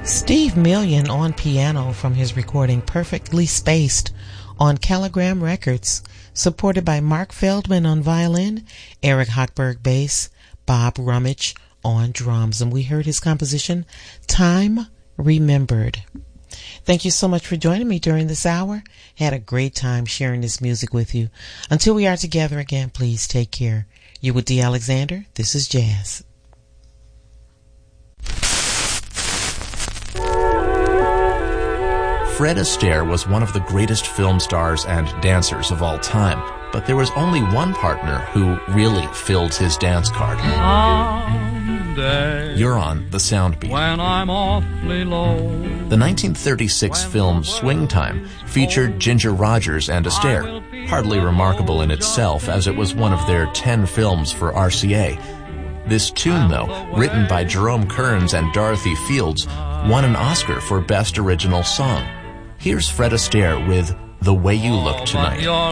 Steve Million on piano from his recording Perfectly Spaced on Caligram Records, supported by Mark Feldman on violin, Eric Hochberg bass, Bob Rummage on drums, and we heard his composition Time Remembered. Thank you so much for joining me during this hour. Had a great time sharing this music with you. Until we are together again, please take care. You with D. Alexander. This is Jazz. Fred Astaire was one of the greatest film stars and dancers of all time, but there was only one partner who really filled his dance card. Someday, you're on the sound beat. When I'm awfully low. The 1936 film Swing Time featured Ginger Rogers and Astaire, hardly remarkable in itself as it was one of their 10 films for RCA. This tune, though, written by Jerome Kearns and Dorothy Fields, won an Oscar for Best Original Song. Here's Fred Astaire with The Way You Look Tonight.